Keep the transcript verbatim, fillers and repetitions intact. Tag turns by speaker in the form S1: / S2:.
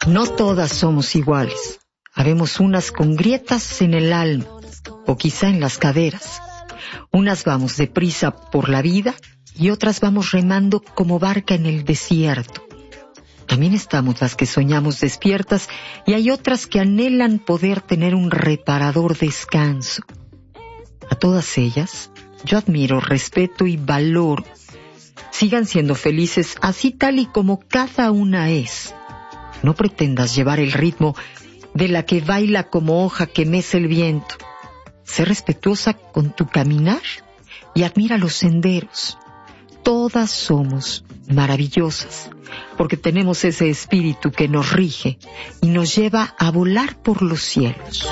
S1: No todas somos iguales. Habemos unas con grietas en el alma, o quizá en las caderas. Unas vamos deprisa por la vida y otras vamos remando como barca en el desierto. También estamos las que soñamos despiertas y hay otras que anhelan poder tener un reparador descanso. A todas ellas yo admiro, respeto y valoro. Sigan siendo felices así tal y como cada una es. No pretendas llevar el ritmo de la que baila como hoja que mece el viento. Sé respetuosa con tu caminar y admira los senderos. Todas somos maravillosas porque tenemos ese espíritu que nos rige y nos lleva a volar por los cielos.